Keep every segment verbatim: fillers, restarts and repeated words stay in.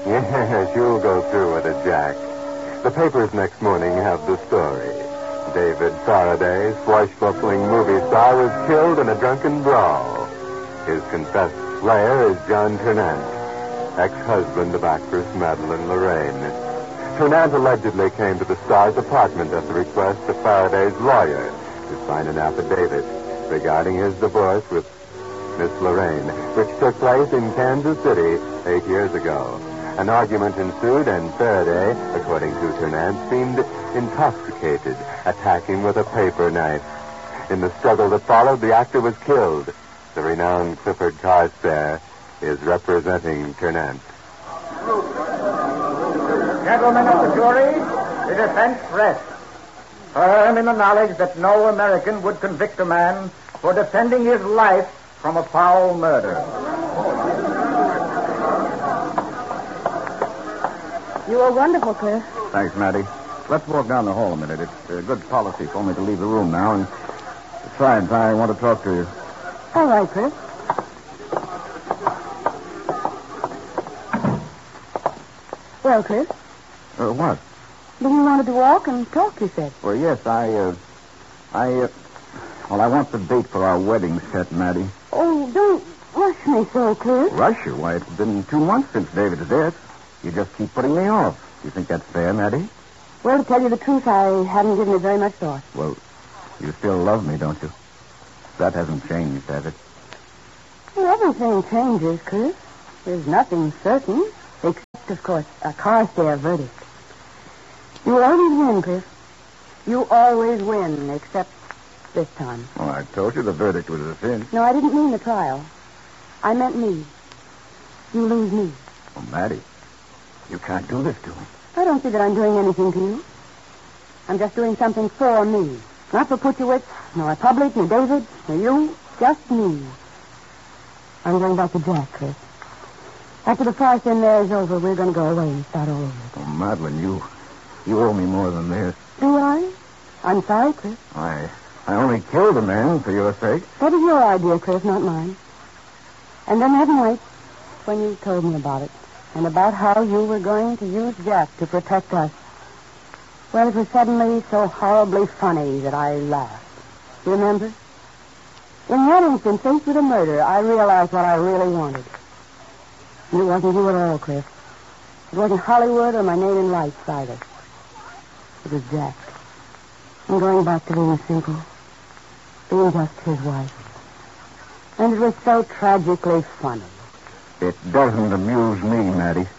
Yes, you'll go through with it, Jack. The papers next morning have the story. David Faraday, swashbuckling movie star, was killed in a drunken brawl. His confessed slayer is John Turnant, ex-husband of actress Madeleine Lorraine. Turnant allegedly came to the star's apartment at the request of Faraday's lawyer to sign an affidavit regarding his divorce with Miss Lorraine, which took place in Kansas City eight years ago. An argument ensued, and Faraday, according to Turnant, seemed intoxicated, attacking with a paper knife. In the struggle that followed, the actor was killed. The renowned Clifford Carstairs is representing Turnant. Gentlemen of the jury, the defense rests, firm in the knowledge that no American would convict a man for defending his life from a foul murder. You were wonderful, Cliff. Thanks, Maddie. Let's walk down the hall a minute. It's uh, good policy for me to leave the room now, and besides, I want to talk to you. All right, Cliff. Well, Cliff? Uh, what? Then you wanted to walk and talk, you said. Well, yes, I, uh, I, uh, well, I want the date for our wedding set, Maddie. Oh, don't rush me so, Cliff. Rush you? Why, it's been two months since David's death. You just keep putting me off. You think that's fair, Maddie? Well, to tell you the truth, I haven't given it very much thought. Well, you still love me, don't you? That hasn't changed, has it? Well, everything changes, Cliff. There's nothing certain, except, of course, a Carstairs verdict. You always win, Cliff. You always win, except this time. Well, I told you the verdict was a sin. No, I didn't mean the trial. I meant me. You lose me. Oh, Maddie, you can't do this to me. I don't see that I'm doing anything to you. I'm just doing something for me. Not for Putchewitz, nor Public, nor David, nor you. Just me. I'm going back to Jack, Chris. After the farce in there is over, we're going to go away and start all over. Oh, Madeline, you... you owe me more than this. Do I? I'm sorry, Chris. I... I only killed a man for your sake. That was your idea, Chris, not mine. And then that night, when you told me about it, and about how you were going to use Jack to protect us, well, it was suddenly so horribly funny that I laughed. You remember? In that instant, faced with a murder, I realized what I really wanted. And it wasn't you at all, Cliff. It wasn't Hollywood or my name in lights either. It was Jack. I'm going back to being simple. Being just his wife. And it was so tragically funny. It doesn't amuse me, Maddie.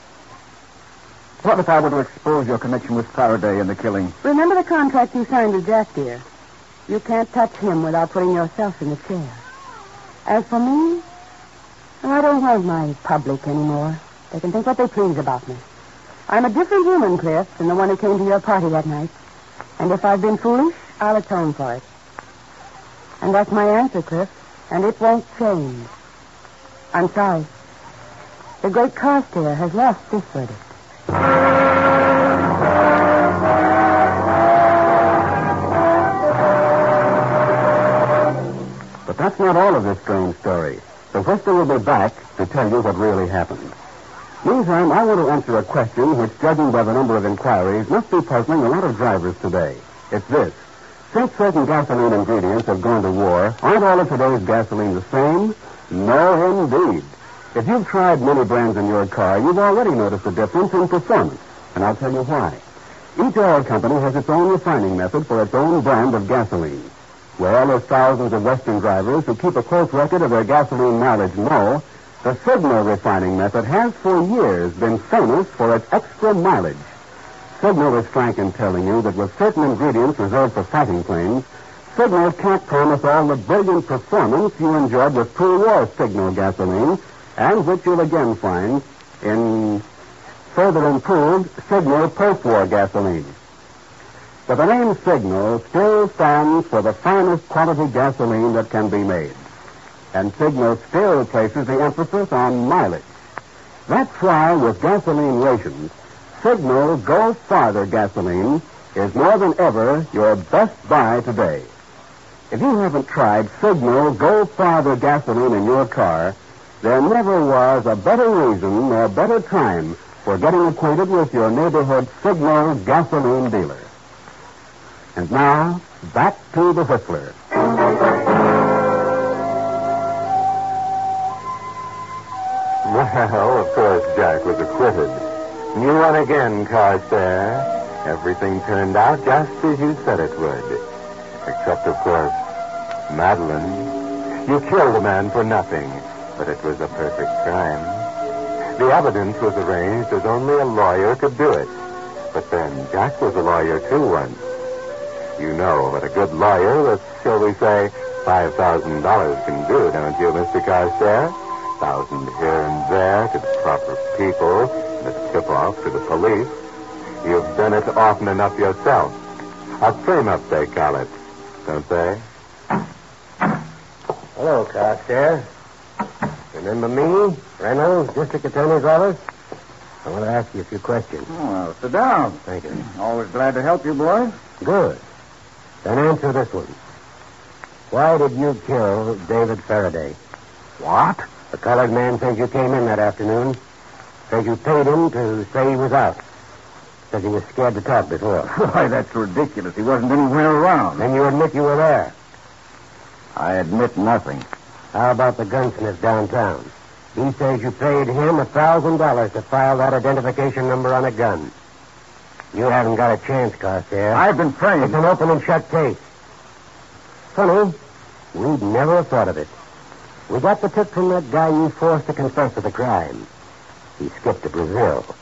What if I were to expose your connection with Faraday and the killing? Remember the contract you signed with Jack, dear. You can't touch him without putting yourself in the chair. As for me, I don't want my public anymore. They can think what they please about me. I'm a different human, Cliff, than the one who came to your party that night. And if I've been foolish, I'll atone for it. And that's my answer, Cliff. And it won't change. I'm sorry. The great Carstairs has lost this verdict. But that's not all of this strange story. The Whistler will be back to tell you what really happened. Meantime, I want to answer a question which, judging by the number of inquiries, must be puzzling a lot of drivers today. It's this. Since certain gasoline ingredients have gone to war, aren't all of today's gasoline the same? No, indeed. If you've tried many brands in your car, you've already noticed a difference in performance. And I'll tell you why. Each oil company has its own refining method for its own brand of gasoline. Well, as thousands of Western drivers who keep a close record of their gasoline mileage know, the Signal refining method has for years been famous for its extra mileage. Signal is frank in telling you that with certain ingredients reserved for fighting planes, Signal can't promise all the brilliant performance you enjoyed with pre-war Signal gasoline, and which you'll again find in further improved Signal post-war gasoline. But the name Signal still stands for the finest quality gasoline that can be made. And Signal still places the emphasis on mileage. That's why with gasoline rations, Signal Go Farther gasoline is more than ever your best buy today. If you haven't tried Signal Go Farther gasoline in your car, there never was a better reason or better time for getting acquainted with your neighborhood Signal gasoline dealer. And now, back to the Whistler. Well, of course, Jack was acquitted. You won again, Carstairs. Everything turned out just as you said it would. Except, of course, Madeline. You killed a man for nothing, but it was a perfect crime. The evidence was arranged as only a lawyer could do it. But then Jack was a lawyer, too, once. You know what a good lawyer with, shall we say, five thousand dollars can do, don't you, Mister Carstairs? Thousand here and there to the proper people, and a tip-off to the police. You've done it often enough yourself. A frame-up, they call it, don't they? Hello, Carstairs. Remember me, Reynolds, District Attorney's Office? I want to ask you a few questions. Oh, well, sit down. Thank you. Always glad to help you, boys. Good. Then answer this one. Why did you kill David Faraday? What? The colored man says you came in that afternoon. Says you paid him to say he was out. Says he was scared to talk before. Why, that's ridiculous. He wasn't anywhere around. Then you admit you were there. I admit nothing. How about the gunsmith downtown? He says you paid him a thousand dollars to file that identification number on a gun. You haven't got a chance, Carstairs. I've been framed. It's an open and shut case. Funny, we'd never have thought of it. We got the tip from that guy you forced to confess to the crime. He skipped to Brazil.